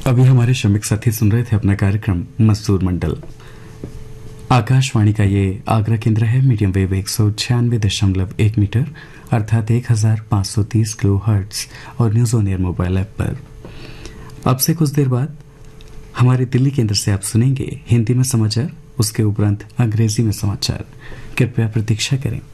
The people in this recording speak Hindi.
अभी हमारे श्रमिक साथी सुन रहे थे अपना कार्यक्रम मजदूर मंडल। आकाशवाणी का ये आगरा केंद्र है। मीडियम वेव 196.1 मीटर अर्थात 1530 किलो हर्ट्ज और news on air mobile app पर। अब से कुछ देर बाद हमारे दिल्ली केंद्र से आप सुनेंगे हिंदी में समाचार, उसके उपरांत अंग्रेजी में समाचार। कृपया प्रतीक्षा करें।